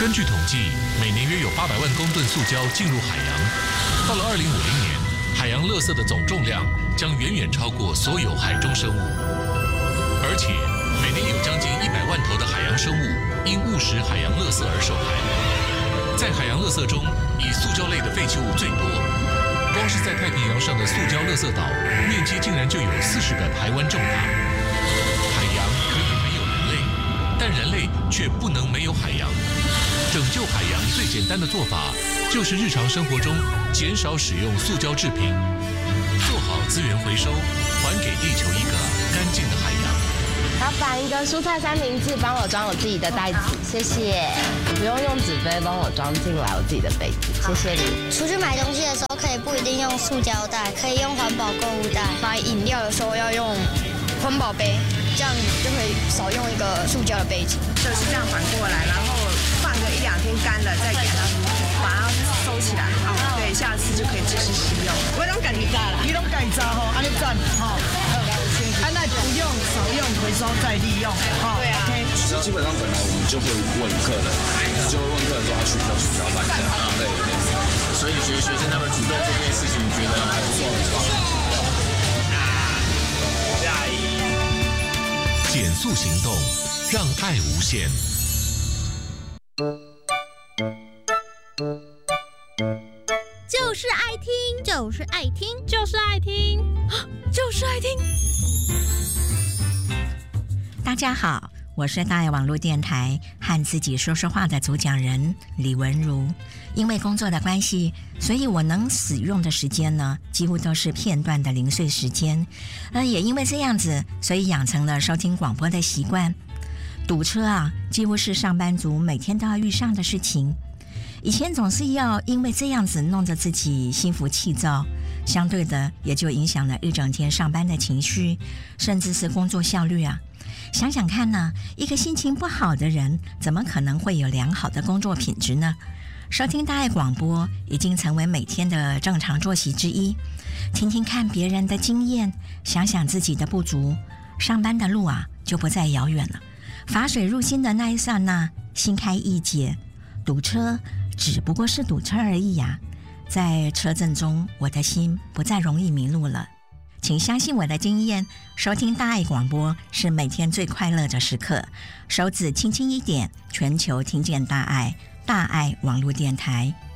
根据统计，每年约有800万公吨塑胶进入海洋。到了2050年，海洋垃圾的总重量将远远超过所有海中生物，而且每年有将近100万头的海洋生物因误食海洋垃圾而受害。在海洋垃圾中，以塑胶类的废弃物最多。光是在太平洋上的塑胶垃圾岛，面积竟然就有40个台湾这么大。海洋可以没有人类，但人类却不能没有海洋。拯救海洋最简单的做法，就是日常生活中减少使用塑胶制品，做好资源回收，还给地球一个干净的海洋。 老板，一个蔬菜三明治，帮我装我自己的袋子，谢谢。不用用纸杯，帮我装进来我自己的杯子，谢谢你。 出去买东西的时候，可以不一定用塑胶袋，可以用环保购物袋。 买饮料的时候要用环保杯，这样就可以少用一个塑胶的杯子。 就是这样反过来，然后放个1-2天干了，再给它把它收起来。对，下次就可以继续使用。我拢家己炸啦，你拢家己炸吼，安尼赞吼。安那不用少用，回收再利用。对啊。 其实基本上本来我们就会问客人，说他需不需要塑胶袋这样。对。所以觉得学生他们主动做这件事情，觉得还不错，很棒。 减塑行动，让爱无限。 就是爱听，就是爱听，就是爱听，就是爱听。 大家好，我是大爱网络电台和自己说说话的主讲人李文如。因为工作的关系，所以我能使用的时间呢，几乎都是片段的零碎时间。也因为这样子，所以养成了收听广播的习惯。堵车啊，几乎是上班族每天都要遇上的事情。以前总是要因为这样子弄得自己心浮气躁，相对的也就影响了一整天上班的情绪，甚至是工作效率啊。想想看呢，一个心情不好的人，怎么可能会有良好的工作品质呢？收听大爱广播已经成为每天的正常作息之一，听听看别人的经验，想想自己的不足，上班的路啊就不再遥远了。法水入心的那一刹那，心开意解，堵车只不过是堵车而已呀。在车阵中，我的心不再容易迷路了。请相信我的经验，收听大爱广播是每天最快乐的时刻。手指轻轻一点，全球听见大爱，大爱网络电台。